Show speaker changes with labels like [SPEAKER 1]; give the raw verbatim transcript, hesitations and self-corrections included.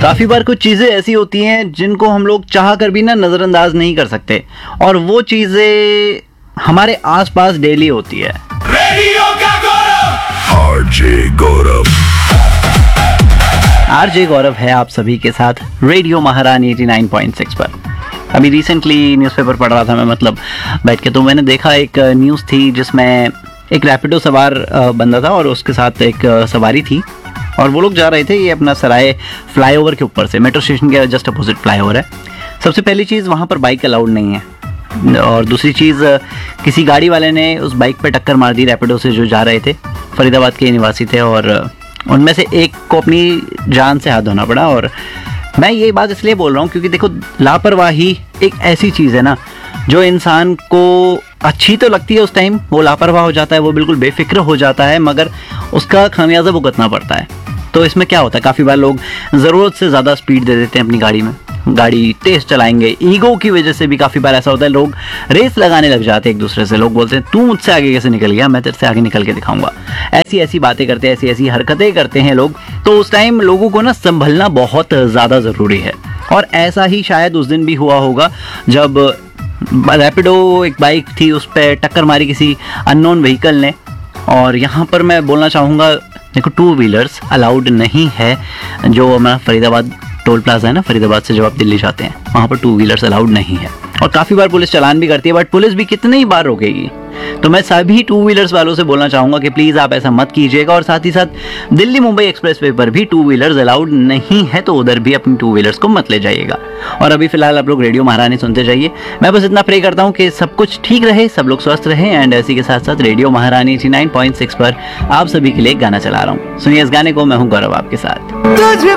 [SPEAKER 1] काफी बार कुछ चीजें ऐसी होती हैं जिनको हम लोग चाह कर भी ना नजरअंदाज नहीं कर सकते, और वो चीजें हमारे आसपास डेली होती है।
[SPEAKER 2] रेडियो का गौरव आरजे गौरव
[SPEAKER 1] आरजे गौरव है आप सभी के साथ रेडियो महारानी एटी नाइन पॉइंट सिक्स पर। अभी रिसेंटली न्यूज़पेपर पढ़ रहा था मैं, मतलब बैठ के, तो मैंने देखा एक न्यूज़ थी जिसमें एक रैपिडो सवार बंदा था और उसके साथ एक सवारी थी, और वो लोग जा रहे थे ये अपना सराय फ्लाईओवर के ऊपर से, मेट्रो स्टेशन के जस्ट अपोजिट फ्लाईओवर है। सबसे पहली चीज़, वहाँ पर बाइक अलाउड नहीं है, और दूसरी चीज़, किसी गाड़ी वाले ने उस बाइक पे टक्कर मार दी रैपिडो से जो जा रहे थे, फरीदाबाद के निवासी थे, और उनमें से एक को अपनी जान से हाथ धोना पड़ा। और मैं ये बात इसलिए बोल रहा हूँ क्योंकि देखो, लापरवाही एक ऐसी चीज़ है ना जो इंसान को अच्छी तो लगती है, उस टाइम वो लापरवाह हो जाता है, वो बिल्कुल बेफिक्र हो जाता है, मगर उसका खामियाजा भुगतना पड़ता है। तो इसमें क्या होता है, काफ़ी बार लोग ज़रूरत से ज़्यादा स्पीड दे देते हैं अपनी गाड़ी में, गाड़ी तेज़ चलाएंगे, ईगो की वजह से भी काफ़ी बार ऐसा होता है, लोग रेस लगाने लग जाते हैं एक दूसरे से। लोग बोलते हैं तू मुझसे आगे कैसे निकल गया, मैं तेरे से आगे निकल के दिखाऊंगा। ऐसी ऐसी बातें करते हैं, ऐसी ऐसी हरकतें करते हैं लोग। तो उस टाइम लोगों को ना संभलना बहुत ज़्यादा ज़रूरी है, और ऐसा ही शायद उस दिन भी हुआ होगा जब रैपिडो एक बाइक थी, उस पर टक्कर मारी किसी अननोन व्हीकल ने। और यहाँ पर मैं बोलना चाहूँगा, देखो टू व्हीलर्स अलाउड नहीं है, जो हमारा फरीदाबाद टोल प्लाजा है ना, फरीदाबाद से जब आप दिल्ली जाते हैं वहाँ पर टू व्हीलर्स अलाउड नहीं है, और काफ़ी बार पुलिस चालान भी करती है, बट पुलिस भी कितनी ही बार रोकेगी। तो मैं सभी टू व्हीलर्स वालों से बोलना चाहूँगा कि प्लीज़ आप ऐसा मत कीजिएगा, और साथ ही साथ दिल्ली मुंबई एक्सप्रेसवे पर भी टू व्हीलर्स अलाउड नहीं है, तो उधर भी अपनी टू व्हीलर्स को मत ले जाइएगा। और अभी फिलहाल आप लोग रेडियो महारानी सुनते जाइए। मैं बस इतना प्रे करता हूँ कि सब कुछ ठीक रहे, सब लोग स्वस्थ रहें, एंड ऐसी के साथ साथ रेडियो महारानी एटी नाइन पॉइंट सिक्स पर आप सभी के लिए गाना चला रहा हूँ। सुनिए इस गाने को, मैं हूँ गौरव आपके साथ।